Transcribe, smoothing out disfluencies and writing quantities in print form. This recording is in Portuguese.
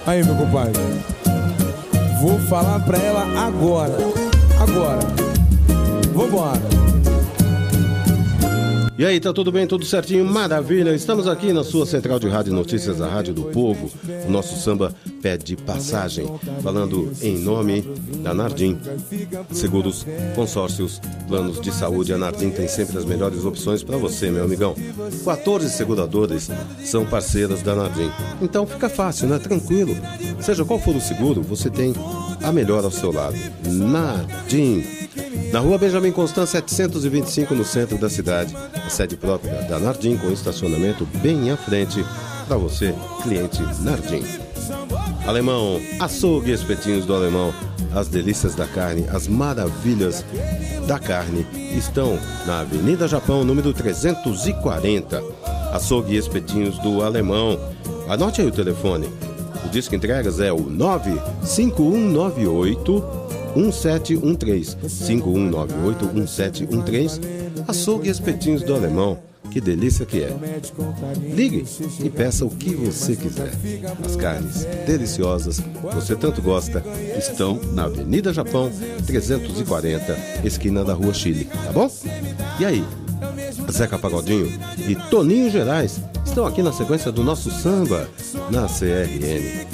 Aí, meu compadre, vou falar pra ela agora. Vambora. E aí, tá tudo bem? Tudo certinho? Maravilha! Estamos aqui na sua central de rádio notícias, a Rádio do Povo. O nosso samba pede passagem. Falando em nome da Nardim. Seguros, consórcios, planos de saúde. A Nardim tem sempre as melhores opções para você, meu amigão. 14 seguradoras são parceiras da Nardim. Então fica fácil, né? Tranquilo. Seja qual for o seguro, você tem a melhor ao seu lado. Nardim. Na rua Benjamin Constant 725, no centro da cidade. A sede própria da Nardim, com estacionamento bem à frente. Para você, cliente Nardim. Alemão, açougue e espetinhos do Alemão. As delícias da carne, as maravilhas da carne estão na Avenida Japão, número 340. Açougue e espetinhos do Alemão. Anote aí o telefone. O disco entregas é o 95198 1713 5198-1713. Açougue e espetinhos do Alemão. Que delícia que é. Ligue e peça o que você quiser. As carnes deliciosas que você tanto gosta estão na Avenida Japão 340, esquina da Rua Chile, tá bom? E aí, Zeca Pagodinho e Toninho Gerais estão aqui na sequência do nosso samba na CRN.